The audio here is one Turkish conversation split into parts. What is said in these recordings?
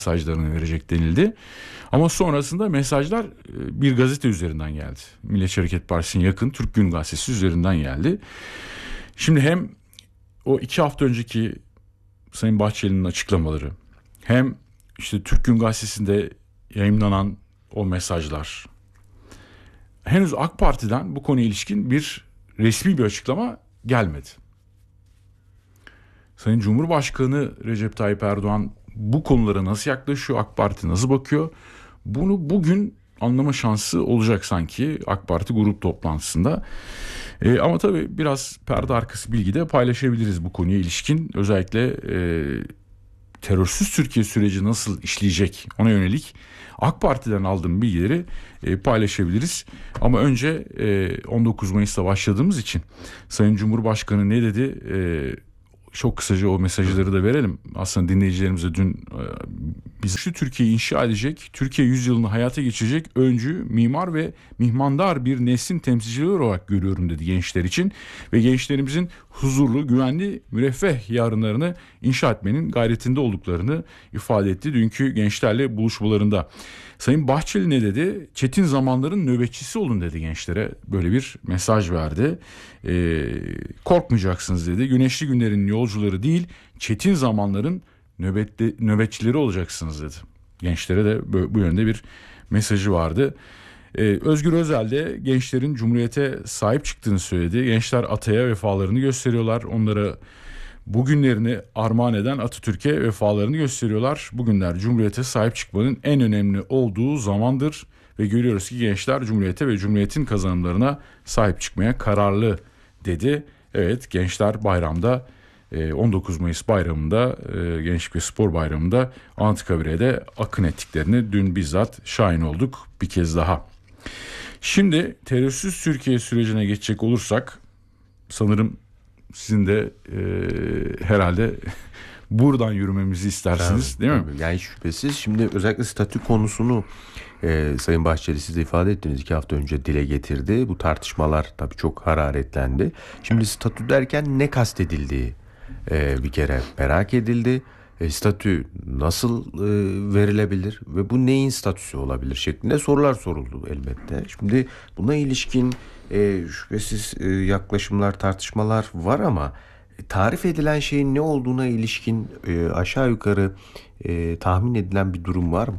mesajlarını verecek denildi. Ama sonrasında mesajlar bir gazete üzerinden geldi. Milliyetçi Hareket Partisi'ne yakın Türk Gün Gazetesi üzerinden geldi. Şimdi hem o 2 hafta önceki Sayın Bahçeli'nin açıklamaları, hem işte Türk Gün Gazetesi'nde yayımlanan o mesajlar, henüz AK Parti'den bu konuya ilişkin resmi bir açıklama gelmedi. Sayın Cumhurbaşkanı Recep Tayyip Erdoğan bu konulara nasıl yaklaşıyor, AK Parti nasıl bakıyor? Bunu bugün anlama şansı olacak sanki AK Parti grup toplantısında. Ama tabii biraz perde arkası bilgi de paylaşabiliriz bu konuya ilişkin. Özellikle terörsüz Türkiye süreci nasıl işleyecek, ona yönelik AK Parti'den aldığım bilgileri paylaşabiliriz. Ama önce 19 Mayıs'ta başladığımız için Sayın Cumhurbaşkanı ne dedi? Çok kısaca o mesajları da verelim. Aslında dinleyicilerimize dün biz şu Türkiye'yi inşa edecek, Türkiye yüzyılını hayata geçirecek öncü, mimar ve mihmandar bir neslin temsilcileri olarak görüyorum dedi gençler için. Ve gençlerimizin huzurlu, güvenli, müreffeh yarınlarını inşa etmenin gayretinde olduklarını ifade etti dünkü gençlerle buluşmalarında. Sayın Bahçeli ne dedi? Çetin zamanların nöbetçisi olun dedi gençlere. Böyle bir mesaj verdi. Korkmayacaksınız dedi. Güneşli günlerin yolcuları değil, çetin zamanların nöbetçileri olacaksınız dedi. Gençlere de bu yönde bir mesajı vardı. Özgür Özel de gençlerin Cumhuriyete sahip çıktığını söyledi. Gençler ataya vefalarını gösteriyorlar. Onlara bugünlerini armağan eden Atatürk'e vefalarını gösteriyorlar. Bugünler Cumhuriyete sahip çıkmanın en önemli olduğu zamandır. Ve görüyoruz ki gençler Cumhuriyete ve Cumhuriyet'in kazanımlarına sahip çıkmaya kararlı dedi. Evet, gençler bayramda 19 Mayıs bayramında Gençlik ve Spor Bayramı'nda Anıtkabir'e akın ettiklerini dün bizzat şahit olduk bir kez daha. Şimdi terörsüz Türkiye sürecine geçecek olursak sanırım sizin de herhalde buradan yürümemizi istersiniz, değil mi? Yani şüphesiz. Şimdi özellikle statü konusunu Sayın Bahçeli siz de ifade ettiniz, 2 hafta önce dile getirdi. Bu tartışmalar tabii çok hararetlendi. Şimdi statü derken ne kastedildiği bir kere merak edildi. Statü nasıl verilebilir ve bu neyin statüsü olabilir şeklinde sorular soruldu elbette. Şimdi buna ilişkin şüphesiz yaklaşımlar, tartışmalar var ama tarif edilen şeyin ne olduğuna ilişkin aşağı yukarı tahmin edilen bir durum var mı?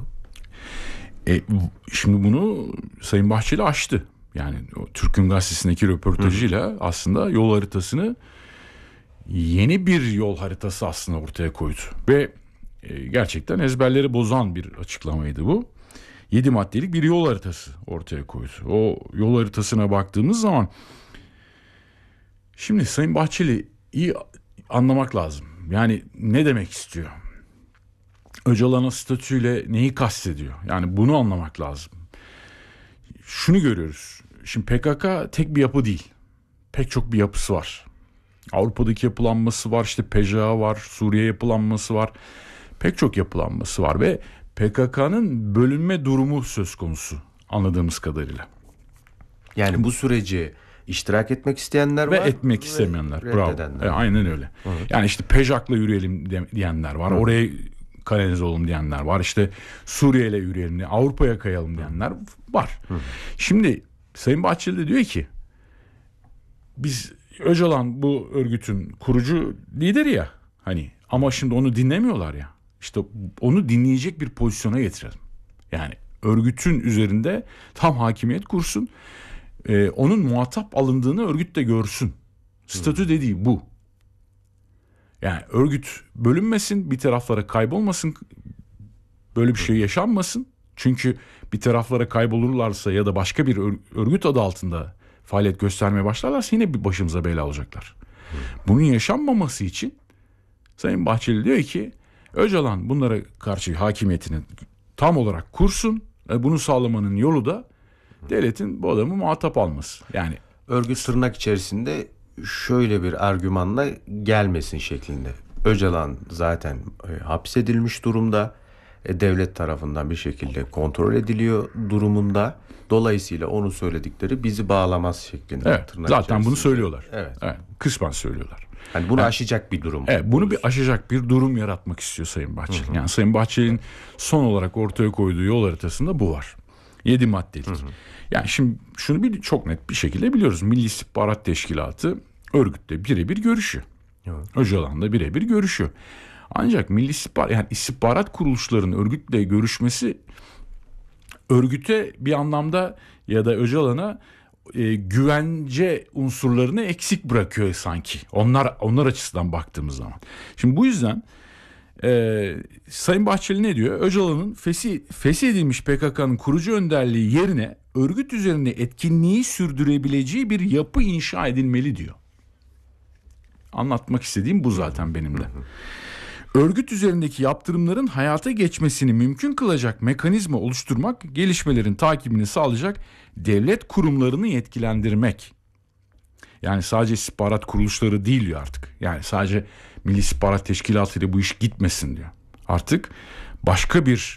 Şimdi bunu Sayın Bahçeli aştı. Yani o Türk Gün Gazetesi'ndeki röportajıyla aslında yol haritasını, yeni bir yol haritası aslında ortaya koydu. Ve gerçekten ezberleri bozan bir açıklamaydı bu. 7 maddelik bir yol haritası ortaya koydu. O yol haritasına baktığımız zaman şimdi Sayın Bahçeli iyi anlamak lazım. Yani ne demek istiyor? Öcalan'a statüyle neyi kastediyor? Yani bunu anlamak lazım. Şunu görüyoruz. Şimdi PKK tek bir yapı değil. Pek çok bir yapısı var. Avrupa'daki yapılanması var, işte PJA var, Suriye yapılanması var. Pek çok yapılanması var ve PKK'nın bölünme durumu söz konusu anladığımız kadarıyla. Yani bu süreci iştirak etmek isteyenler ve var. etmek istemeyenler. Bravo. Aynen öyle. Evet. Yani işte PJAK'la yürüyelim diyenler var. Oraya kanalize olalım diyenler var. İşte Suriye'yle yürüyelim, Avrupa'ya kayalım diyenler var. Şimdi Sayın Bahçeli de diyor ki biz Öcalan bu örgütün kurucu lideri ya, hani, ama şimdi onu dinlemiyorlar ya. İşte onu dinleyecek bir pozisyona getirelim. Yani örgütün üzerinde tam hakimiyet kursun. Onun muhatap alındığını örgüt de görsün. Statü dediği bu. Yani örgüt bölünmesin, bir taraflara kaybolmasın, böyle bir şey yaşanmasın. Çünkü bir taraflara kaybolurlarsa ya da başka bir örgüt adı altında faaliyet göstermeye başlarlarsa yine bir başımıza bela olacaklar. Bunun yaşanmaması için Sayın Bahçeli diyor ki Öcalan bunlara karşı hakimiyetini tam olarak kursun. Bunu sağlamanın yolu da devletin bu adamı muhatap alması. Yani örgüt tırnak içerisinde şöyle bir argümanla gelmesin şeklinde. Öcalan zaten hapsedilmiş durumda. devlet tarafından bir şekilde kontrol ediliyor durumunda. Dolayısıyla onun söyledikleri bizi bağlamaz şeklinde. Evet, zaten bunu söylüyorlar. Evet. Kısmen söylüyorlar. Yani bunu aşacak bir durum. Evet, bunu bir aşacak bir durum yaratmak istiyor Sayın Bahçeli. Yani Sayın Bahçeli'nin son olarak ortaya koyduğu yol haritasında bu var. 7 maddelik. Yani şimdi şunu çok net bir şekilde biliyoruz. Milli İstihbarat Teşkilatı örgütle birebir görüşüyor. Evet. Öcalan'da birebir görüşüyor. Ancak yani istihbarat kuruluşlarının örgütle görüşmesi örgüte bir anlamda ya da Öcalan'a güvence unsurlarını eksik bırakıyor sanki. Onlar açısından baktığımız zaman. Şimdi bu yüzden Sayın Bahçeli ne diyor? Öcalan'ın feshedilmiş PKK'nın kurucu önderliği yerine örgüt üzerinde etkinliği sürdürebileceği bir yapı inşa edilmeli diyor. Anlatmak istediğim bu zaten benim de. Örgüt üzerindeki yaptırımların hayata geçmesini mümkün kılacak mekanizma oluşturmak, gelişmelerin takibini sağlayacak devlet kurumlarını yetkilendirmek. Yani sadece istihbarat kuruluşları değil diyor artık. Yani sadece Milli İstihbarat Teşkilatı ile bu iş gitmesin diyor. Artık başka bir